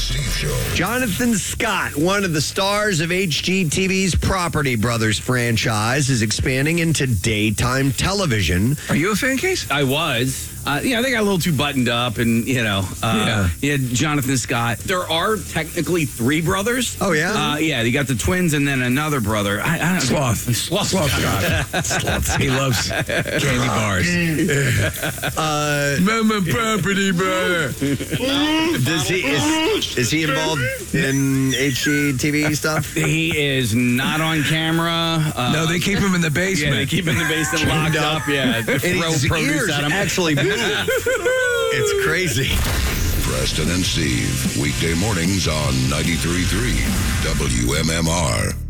Steve Show. Jonathan Scott, one of the stars of HGTV's Property Brothers franchise, is expanding into daytime television. Are you a fan, Case? I was. They got a little too buttoned up, and Jonathan Scott. There are technically 3 brothers. Oh yeah, you got the twins and then another brother. I don't know. Sloth Scott. He loves candy bars. Mama Property Brother. Is he involved in HGTV stuff? He is not on camera. No, they keep him in the basement. Yeah, they keep him in the basement locked up. Yeah, And his ears actually move. It's crazy. Preston and Steve, weekday mornings on 93.3 WMMR.